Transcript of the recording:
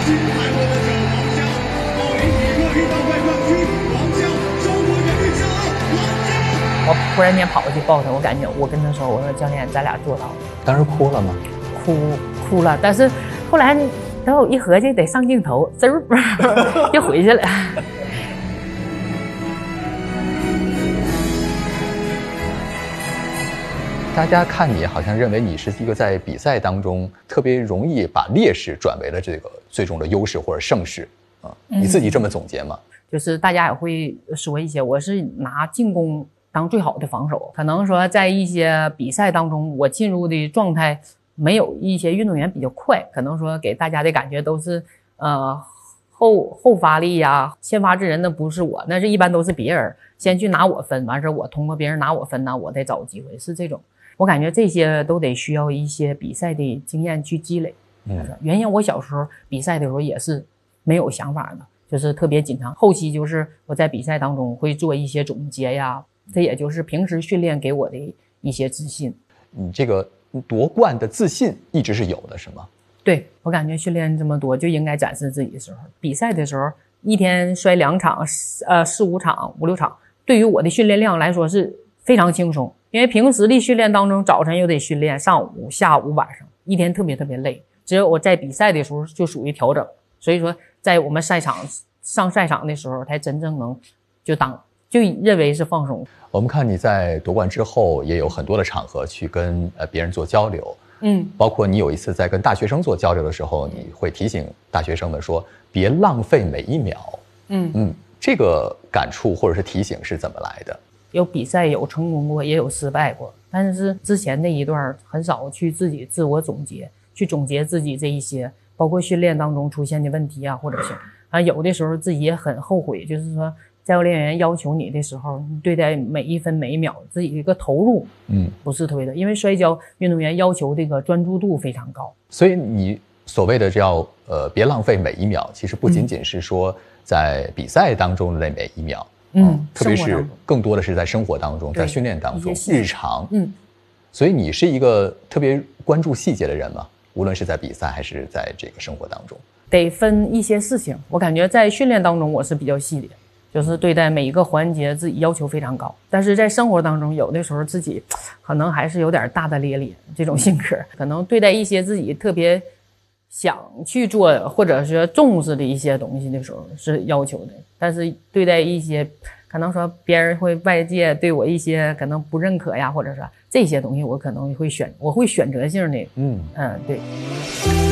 金牌获得者王湘，奥林匹克运动会冠军王湘，中国人民骄傲王湘。 我突然间跑过去抱他，我感觉我跟他说：“我说教练，咱俩做到了。” 当时哭了吗？ 哭了，但是后来等我一合计得上镜头，滋儿就回去了。 大家看你好像认为你是一个在比赛当中特别容易把劣势转为了这个最终的优势或者胜势啊，你自己这么总结吗？ 就是大家也会说一些，我是拿进攻当最好的防守，可能说在一些比赛当中，我进入的状态没有一些运动员比较快，可能说给大家的感觉都是后发力呀，先发制人的不是我，那是一般都是别人先去拿我分，完事我通过别人拿我分呢，我再找机会，是这种。我感觉这些都得需要一些比赛的经验去积累。原因我小时候比赛的时候也是没有想法的，就是特别紧张。后期就是我在比赛当中会做一些总结呀，这也就是平时训练给我的一些自信。 你这个夺冠的自信一直是有的，是吗？ 对，我感觉训练这么多就应该展示自己的时候，比赛的时候一天摔2场4、5场5、6场，对于我的训练量来说是非常轻松。因为平时的训练当中，早晨又得训练，上午、下午、晚上，一天特别累。只有我在比赛的时候就属于调整，所以说在我们上赛场的时候，才真正能就认为是放松。 我们看你在夺冠之后，也有很多的场合去跟别人做交流，包括你有一次在跟大学生做交流的时候，你会提醒大学生们说别浪费每一秒。这个感触或者是提醒是怎么来的？ 有比赛有成功过，也有失败过，但是之前那一段很少去自己自我总结，去总结自己这一些，包括训练当中出现的问题啊，或者是有的时候自己也很后悔，就是说教练员要求你的时候，你对待每一分每一秒自己的一个投入，不是特别的，因为摔跤运动员要求这个专注度非常高， 所以你所谓的叫别浪费每一秒，其实不仅仅是说在比赛当中的那每一秒。特别是更多的是在生活当中，在训练当中，日常。所以你是一个特别关注细节的人吗？无论是在比赛还是在这个生活当中， 得分一些事情。我感觉在训练当中我是比较细的，就是对待每一个环节自己要求非常高。但是在生活当中，有的时候自己可能还是有点大大咧咧这种性格，可能对待一些自己特别想去做或者是重视的一些东西的时候是要求的，但是对待一些可能说别人会外界对我一些可能不认可呀，或者是这些东西我可能会选择性的对。